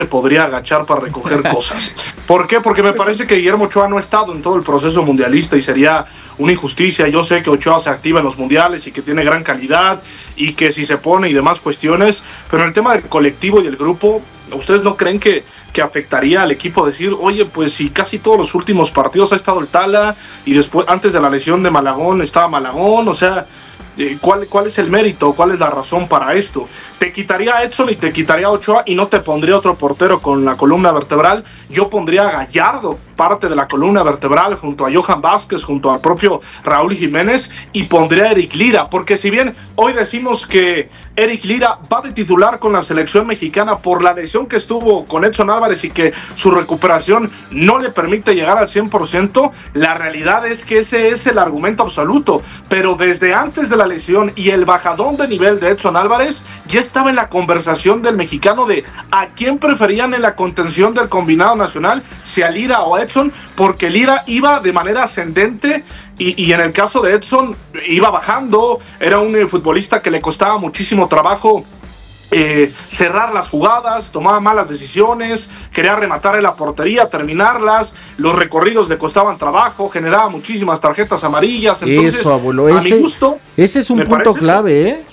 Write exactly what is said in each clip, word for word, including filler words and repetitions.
podría agachar para recoger cosas. ¿Por qué? Porque me parece que Guillermo Ochoa no ha estado en todo el proceso mundialista y sería una injusticia. Yo sé que Ochoa se activa en los mundiales y que tiene gran calidad y que si se pone y demás cuestiones, pero en el tema del colectivo y del grupo, ¿ustedes no creen que, que afectaría al equipo decir, oye, pues si casi todos los últimos partidos ha estado el Tala y después, antes de la lesión de Malagón, estaba Malagón? O sea, ¿Cuál, ¿cuál es el mérito? ¿Cuál es la razón para esto? Te quitaría a Edson y te quitaría a Ochoa y no te pondría otro portero con la columna vertebral. Yo pondría a Gallardo, parte de la columna vertebral, junto a Johan Vázquez, junto al propio Raúl Jiménez, y pondría a Eric Lira, porque si bien hoy decimos que Eric Lira va de titular con la selección mexicana por la lesión que estuvo con Edson Álvarez y que su recuperación no le permite llegar al cien por ciento, la realidad es que ese es el argumento absoluto. Pero desde antes de la lesión y el bajadón de nivel de Edson Álvarez, ya estaba en la conversación del mexicano de a quién preferían en la contención del combinado nacional, si a Lira o a Edson, porque Lira iba de manera ascendente y, y en el caso de Edson iba bajando. Era un eh, futbolista que le costaba muchísimo trabajo eh, cerrar las jugadas, tomaba malas decisiones, quería rematar en la portería, terminarlas, los recorridos le costaban trabajo, generaba muchísimas tarjetas amarillas. Entonces, eso, abuelo, a ese, mi gusto, ese es un punto clave, ¿eh?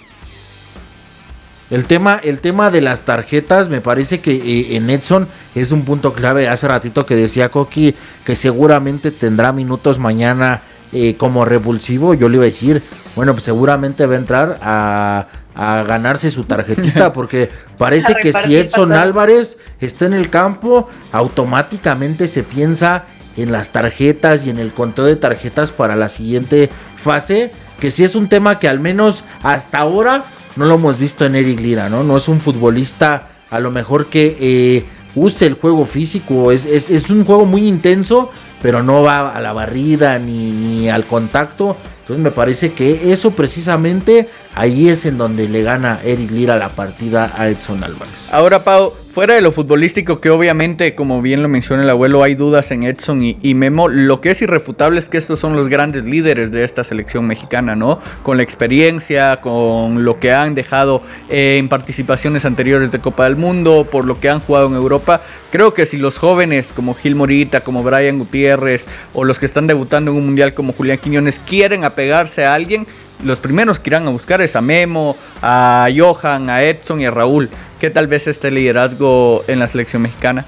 El tema, el tema de las tarjetas, me parece que eh, en Edson es un punto clave. Hace ratito que decía Coqui que seguramente tendrá minutos mañana eh, como revulsivo. Yo le iba a decir, bueno, pues seguramente va a entrar a, a ganarse su tarjetita, porque parece que si Edson Álvarez está en el campo, automáticamente se piensa en las tarjetas y en el conteo de tarjetas para la siguiente fase, que sí es un tema que al menos hasta ahora no lo hemos visto en Eric Lira, ¿no? No es un futbolista a lo mejor que eh, use el juego físico, es, es, es un juego muy intenso, pero no va a la barrida ni, ni al contacto. Entonces me parece que eso precisamente ahí es en donde le gana Eric Lira la partida a Edson Álvarez. Ahora, Pau, fuera de lo futbolístico, que obviamente, como bien lo menciona el abuelo, hay dudas en Edson y, y Memo, lo que es irrefutable es que estos son los grandes líderes de esta selección mexicana, ¿no? Con la experiencia, con lo que han dejado eh, en participaciones anteriores de Copa del Mundo, por lo que han jugado en Europa. Creo que si los jóvenes como Gil Morita, como Brian Gutiérrez, o los que están debutando en un mundial como Julián Quiñones, quieren apegarse a alguien, los primeros que irán a buscar es a Memo, a Johan, a Edson y a Raúl. ¿Qué tal vez este liderazgo en la selección mexicana?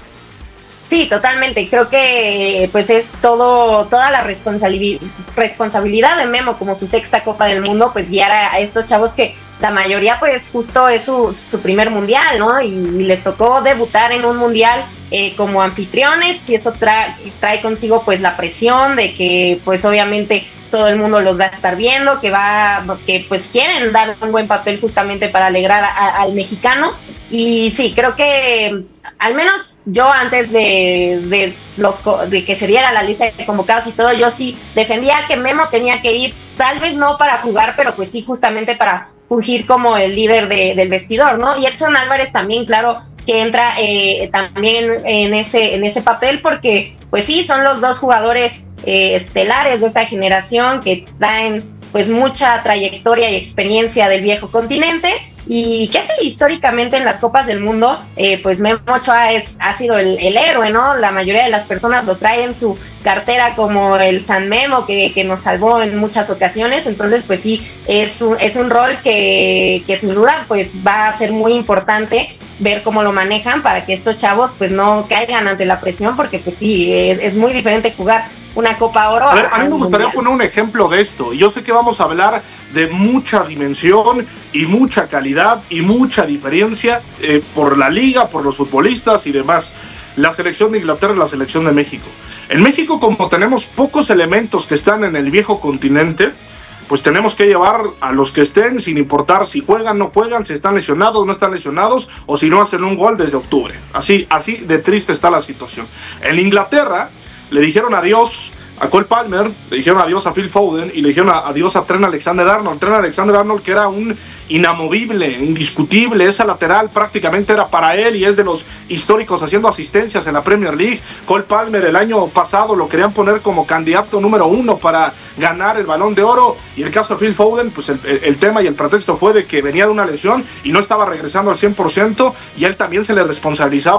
Sí, totalmente. Creo que pues es todo toda la responsabilidad responsabilidad de Memo como su sexta Copa del Mundo, pues guiar a, a estos chavos que la mayoría pues justo es su, su primer mundial, ¿no? Y, y les tocó debutar en un mundial eh, como anfitriones, y eso trae, trae consigo pues la presión de que pues obviamente todo el mundo los va a estar viendo, que va, que pues quieren dar un buen papel justamente para alegrar a, a, al mexicano. Y sí, creo que al menos yo antes de, de, los, de que se diera la lista de convocados y todo, yo sí defendía que Memo tenía que ir, tal vez no para jugar, pero pues sí justamente para fungir como el líder de, del vestidor, ¿no? Y Edson Álvarez también, claro, que entra eh, también en ese, en ese papel, porque pues sí, son los dos jugadores eh, estelares de esta generación que traen pues mucha trayectoria y experiencia del viejo continente. Y que hace históricamente en las Copas del Mundo, eh, pues Memo Ochoa es, ha sido el, el héroe, ¿no? La mayoría de las personas lo traen en su cartera como el San Memo que, que nos salvó en muchas ocasiones. Entonces, pues sí, es un, es un rol que, que sin duda pues va a ser muy importante ver cómo lo manejan para que estos chavos pues no caigan ante la presión, porque pues sí, es, es muy diferente jugar una Copa Oro. A ver, a mí me gustaría mundial. poner un ejemplo de esto. Yo sé que vamos a hablar de mucha dimensión y mucha calidad y mucha diferencia eh, por la liga, por los futbolistas y demás. La selección de Inglaterra y la selección de México. En México, como tenemos pocos elementos que están en el viejo continente, pues tenemos que llevar a los que estén, sin importar si juegan, no juegan, si están lesionados, no están lesionados, o si no hacen un gol desde octubre. Así, así de triste está la situación. En Inglaterra le dijeron adiós a Cole Palmer, le dijeron adiós a Phil Foden y le dijeron adiós a Trent Alexander-Arnold. Trent Alexander-Arnold, que era un inamovible, indiscutible, esa lateral prácticamente era para él y es de los históricos haciendo asistencias en la Premier League. Cole Palmer el año pasado lo querían poner como candidato número uno para ganar el Balón de Oro, y el caso de Phil Foden, pues el, el, el tema y el pretexto fue de que venía de una lesión y no estaba regresando al cien por ciento, y a él también se le responsabilizaba